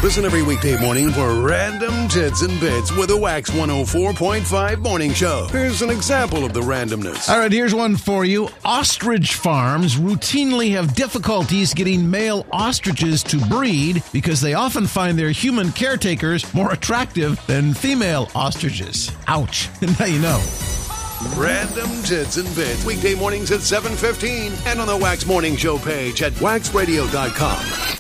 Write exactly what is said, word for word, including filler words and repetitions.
Listen every weekday morning for Random Tits and Bits with the Wax one oh four point five Morning Show. Here's an example of the randomness. All right, here's one for you. Ostrich farms routinely have difficulties getting male ostriches to breed because they often find their human caretakers more attractive than female ostriches. Ouch. Now you know. Random Tits and Bits, weekday mornings at seven fifteen and on the Wax Morning Show page at wax radio dot com.